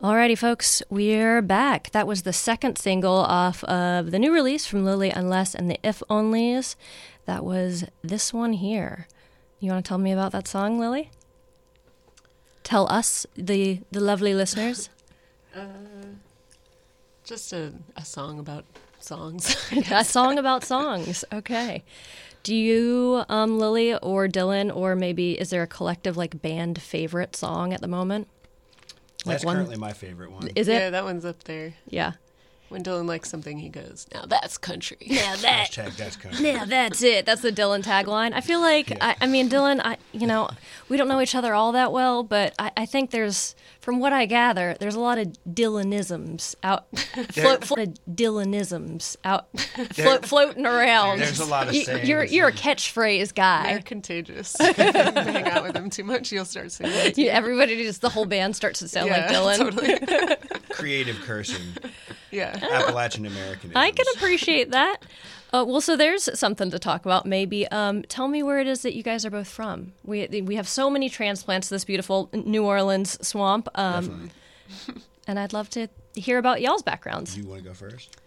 Alrighty, folks, we're back. That was the second single off of the new release from Lily Unless and the If Onlys. That was this one here. You want to tell me about that song, Lily? Tell us, the lovely listeners. Just a song about songs. A song about songs. Okay. Do you, Lily or Dylan, or maybe is there a collective like band favorite song at the moment? That's currently my favorite one. Is it? Yeah, that one's up there. Yeah. When Dylan likes something, he goes, "Now that's country." Now that. Hashtag that's country. Yeah, that's it. That's the Dylan tagline. I feel like, Yeah. I mean, Dylan, we don't know each other all that well, but I think there's, from what I gather, there's a lot of Dylanisms out, floating around. There's a lot of sayings. You're a catchphrase guy. They're contagious. If you hang out with him too much, you'll start singing. Everybody, the whole band starts to sound like Dylan. Totally. Creative cursing. Yeah. Appalachian Americanism. I can appreciate that. Well, so there's something to talk about. Maybe tell me where it is that you guys are both from. We have so many transplants to this beautiful New Orleans swamp, Definitely. and I'd love to hear about y'all's backgrounds. Do you want to go first?